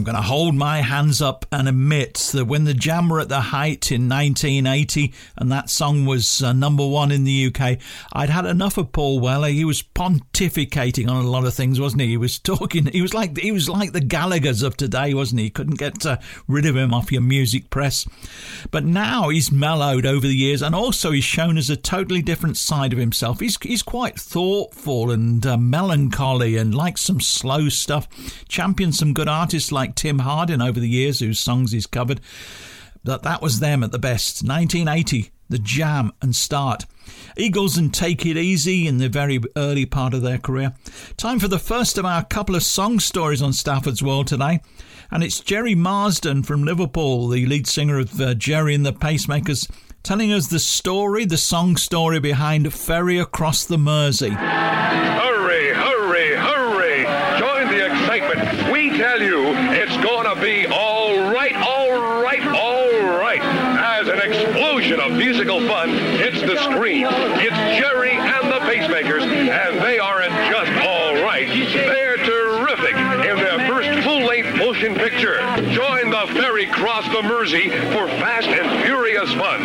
going to hold my hands up and admit that when the Jam were at the height in 1980 and that song was number one in the UK, I'd had enough of Paul Weller. He was pontificating on a lot of things, wasn't he? He was talking. He was like the Gallaghers of today, wasn't he? Couldn't get rid of him off your music press. But now he's mellowed over the years, and also he's shown us a totally different side of himself. He's quite thoughtful and melancholy and likes some slow stuff. Championed some good artists like Tim Hardin over the years, whose songs he's covered. But that was them at the best. 1980, the Jam and Start. Eagles and Take It Easy in the very early part of their career. Time for the first of our couple of song stories on Stafford's World today. And it's Jerry Marsden from Liverpool, the lead singer of Jerry and the Pacemakers, telling us the song story behind Ferry Across the Mersey. Hurry, hurry, hurry! Join the excitement. We tell you it's gonna be all right, all right, all right. As an explosion of musical fun hits the screen, it's Jerry and the Pacemakers, and they aren't just all right. They're terrific in their first full-length motion picture. Join the Ferry Cross the Mersey for fast and furious fun.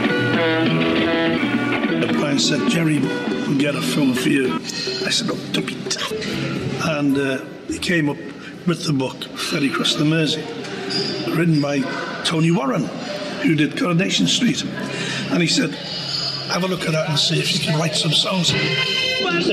The client said, Jerry, we'll get a film for you. I said, oh, don't be daft. And he came up with the book, Ferry Across the Mersey, written by Tony Warren, who did Coronation Street. And he said, have a look at that and see if you can write some songs. Well,